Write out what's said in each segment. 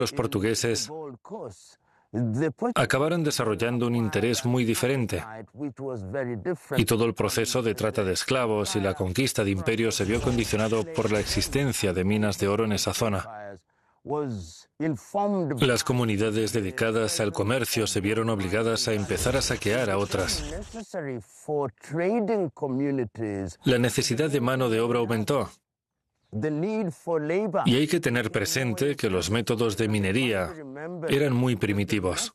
Los portugueses acabaron desarrollando un interés muy diferente y todo el proceso de trata de esclavos y la conquista de imperios se vio condicionado por la existencia de minas de oro en esa zona. Las comunidades dedicadas al comercio se vieron obligadas a empezar a saquear a otras. La necesidad de mano de obra aumentó. Y hay que tener presente que los métodos de minería eran muy primitivos.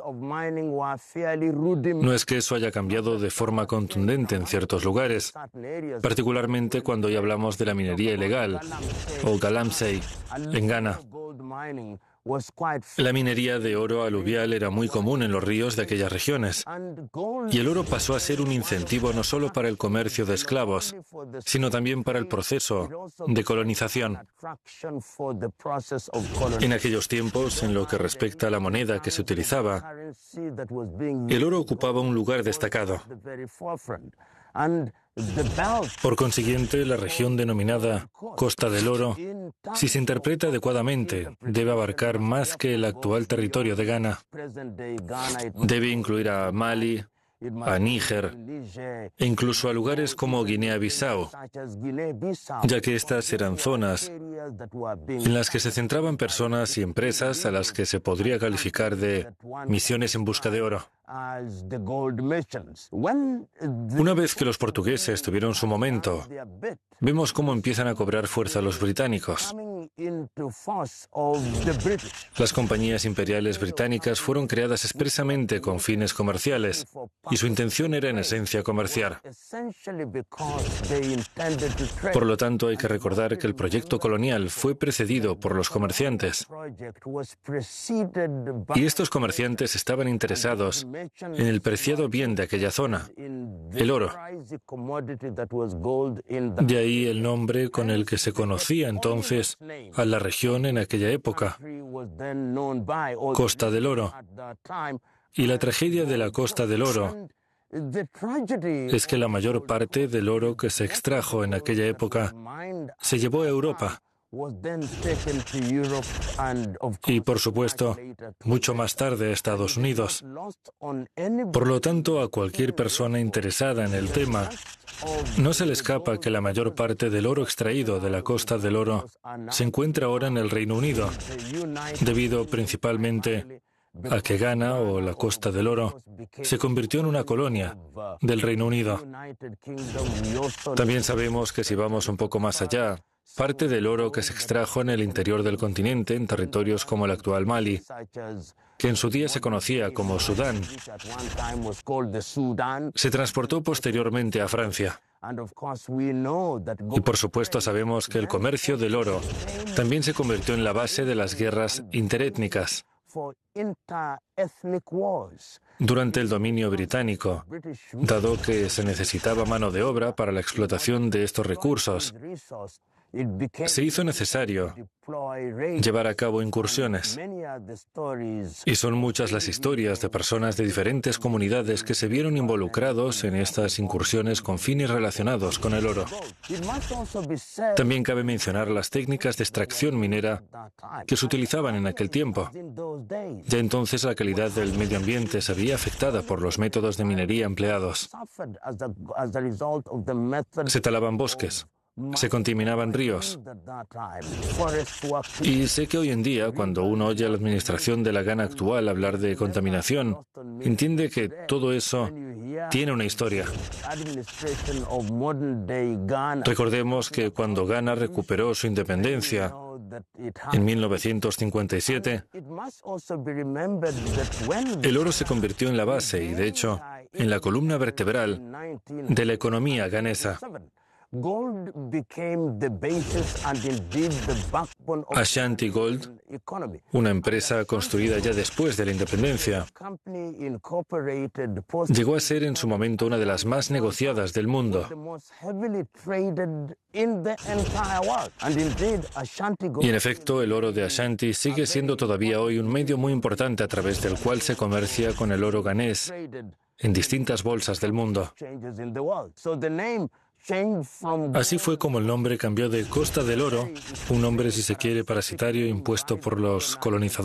No es que eso haya cambiado de forma contundente en ciertos lugares, particularmente cuando ya hablamos de la minería ilegal, o galamsey, en Ghana. La minería de oro aluvial era muy común en los ríos de aquellas regiones, y el oro pasó a ser un incentivo no solo para el comercio de esclavos, sino también para el proceso de colonización. En aquellos tiempos, en lo que respecta a la moneda que se utilizaba, el oro ocupaba un lugar destacado. Por consiguiente, la región denominada Costa del Oro, si se interpreta adecuadamente, debe abarcar más que el actual territorio de Ghana. Debe incluir a Mali, a Níger e incluso a lugares como Guinea-Bissau, ya que estas eran zonas en las que se centraban personas y empresas a las que se podría calificar de misiones en busca de oro. Una vez que los portugueses tuvieron su momento, vemos cómo empiezan a cobrar fuerza los británicos. Las compañías imperiales británicas fueron creadas expresamente con fines comerciales, y su intención era en esencia comerciar. Por lo tanto, hay que recordar que el proyecto colonial fue precedido por los comerciantes. Y estos comerciantes estaban interesados en el preciado bien de aquella zona, el oro. De ahí el nombre con el que se conocía entonces a la región en aquella época, Costa del Oro. Y la tragedia de la Costa del Oro es que la mayor parte del oro que se extrajo en aquella época se llevó a Europa. Y, por supuesto, mucho más tarde a Estados Unidos. Por lo tanto, a cualquier persona interesada en el tema, no se le escapa que la mayor parte del oro extraído de la Costa del Oro se encuentra ahora en el Reino Unido, debido principalmente a que Ghana, o la Costa del Oro, se convirtió en una colonia del Reino Unido. También sabemos que si vamos un poco más allá, parte del oro que se extrajo en el interior del continente, en territorios como el actual Mali, que en su día se conocía como Sudán, se transportó posteriormente a Francia. Y por supuesto sabemos que el comercio del oro también se convirtió en la base de las guerras interétnicas. Durante el dominio británico, dado que se necesitaba mano de obra para la explotación de estos recursos, se hizo necesario llevar a cabo incursiones. Y son muchas las historias de personas de diferentes comunidades que se vieron involucrados en estas incursiones con fines relacionados con el oro. También cabe mencionar las técnicas de extracción minera que se utilizaban en aquel tiempo. Ya entonces la calidad del medio ambiente se veía afectada por los métodos de minería empleados. Se talaban bosques. Se contaminaban ríos. Y sé que hoy en día, cuando uno oye a la administración de la Ghana actual hablar de contaminación, entiende que todo eso tiene una historia. Recordemos que cuando Ghana recuperó su independencia en 1957, el oro se convirtió en la base y, de hecho, en la columna vertebral de la economía ghanesa. Ashanti Gold, una empresa construida ya después de la independencia, llegó a ser en su momento una de las más negociadas del mundo. Y en efecto, el oro de Ashanti sigue siendo todavía hoy un medio muy importante a través del cual se comercia con el oro ghanés en distintas bolsas del mundo. Así fue como el nombre cambió de Costa del Oro, un nombre, si se quiere, parasitario impuesto por los colonizadores,